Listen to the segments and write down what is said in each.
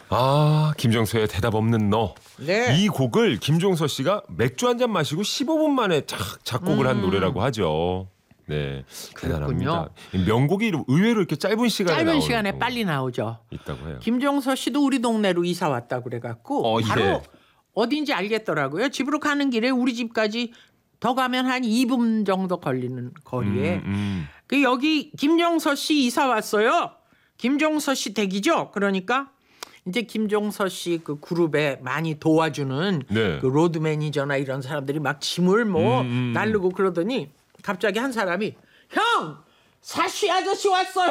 아, 김종서의 대답 없는 너. 네. 이 곡을 김종서 씨가 맥주 한 잔 마시고 15분 만에 작곡을 한 노래라고 하죠. 네, 대단합니다. 명곡이 의외로 이렇게 짧은 시간에 짧은 시간에 빨리 나오죠. 있다고 해요. 김종서 씨도 우리 동네로 이사 왔다고 그래갖고 바로 예. 어딘지 알겠더라고요. 집으로 가는 길에 우리 집까지 더 가면 한 2분 정도 걸리는 거리에 그 여기 김종서 씨 이사 왔어요. 김종서 씨 댁이죠. 그러니까 이제 김종서 씨 그 그룹에 많이 도와주는 네. 그 로드 매니저나 이런 사람들이 막 짐을 나르고 그러더니 갑자기 한 사람이 형 사시 아저씨 왔어요.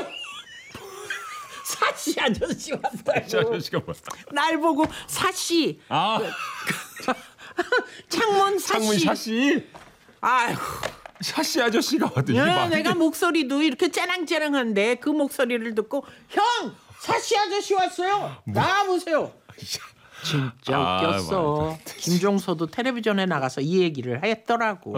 사시 아저씨 왔어요. 아저씨가 뭐야? 날 보고 사시 아, 창문 사시. 창문 샤씨. 아이고. 샤씨 아저씨가 왔더니 내가 목소리도 이렇게 째랑째랑한데 그 목소리를 듣고 형 사시 아저씨 왔어요. 나와보세요. 진짜 웃겼어. 맞아. 김종서도 텔레비전에 나가서 이 얘기를 했더라고.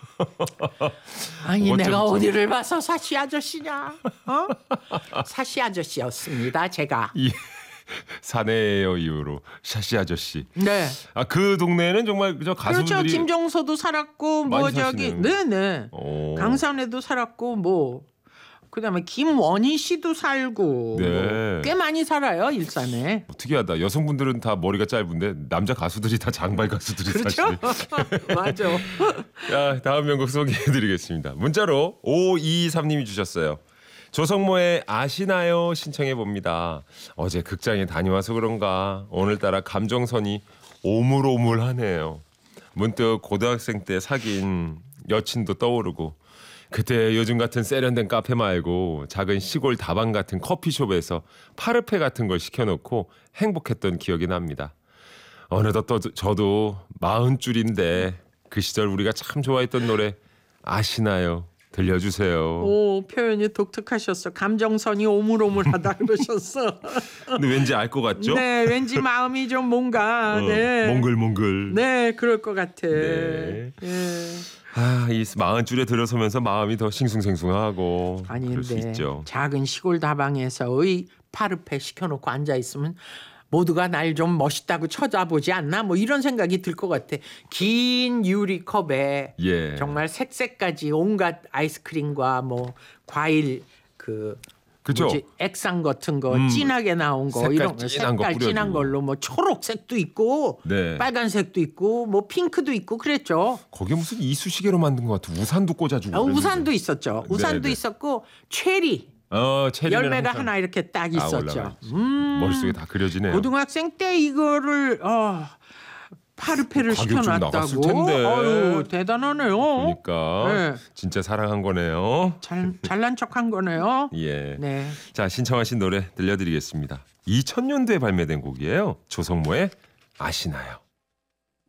아니 어쩜 내가 좀. 어디를 봐서 사시 아저씨냐? 어? 사시 아저씨였습니다. 제가. 이 사내예요 이후로 샤씨 아저씨. 네. 아, 그 동네에는 정말 저 가수들이 그렇죠. 김종서도 살았고 뭐 많이 저기 사시는. 네네. 오. 강산에도 살았고 뭐 그다음에 김원희 씨도 살고 네. 뭐 꽤 많이 살아요 일산에. 특이하다. 여성분들은 다 머리가 짧은데 남자 가수들이 다 장발 가수들이 그렇죠? 사실. 맞아. 자, 다음 명곡 소개해드리겠습니다. 문자로 523님이 주셨어요. 조성모의 아시나요 신청해 봅니다. 어제 극장에 다녀와서 그런가 오늘따라 감정선이 오물오물하네요. 문득 고등학생 때 사귄 여친도 떠오르고 그때 요즘 같은 세련된 카페 말고 작은 시골 다방 같은 커피숍에서 파르페 같은 걸 시켜놓고 행복했던 기억이 납니다. 어느덧 또 저도 40줄인데 그 시절 우리가 참 좋아했던 노래 아시나요? 들려주세요. 오 표현이 독특하셨어. 감정선이 오물오물하다 그러셨어. 근데 왠지 알 것 같죠? 네, 왠지 마음이 좀 뭔가 네, 몽글몽글. 네, 그럴 것 같아. 네. 예. 아, 이 40줄에 들어서면서 마음이 더 싱숭생숭하고 아니 그럴 수 근데 있죠. 작은 시골 다방에서의 파르페 시켜놓고 앉아 있으면 모두가 날 좀 멋있다고 쳐다보지 않나? 뭐 이런 생각이 들 것 같아. 긴 유리컵에 예. 정말 색색까지 온갖 아이스크림과 뭐 과일 그 그쵸? 뭐지? 액상 같은 거 진하게 나온 거 색깔 이런 거 진한 거 색깔 진한 뿌려주고. 걸로 뭐 초록색도 있고 네. 빨간색도 있고 뭐 핑크도 있고 그랬죠. 거기에 무슨 이쑤시개로 만든 것 같아. 우산도 꽂아주고. 아, 그랬는데. 우산도 있었죠. 우산도 네. 있었고 체리 체리는 열매가 항상 하나 이렇게 딱 있었죠. 올라가 있지. 머릿속에 다 그려지네요. 고등학생 때 이거를 파르페를 가격 좀 나갔을 시켜놨다고. 텐데. 어유 대단하네요. 그러니까 네. 진짜 사랑한 거네요. 잘난 척한 거네요. 예. 네. 자, 신청하신 노래 들려드리겠습니다. 2000년도에 발매된 곡이에요. 조성모의 아시나요?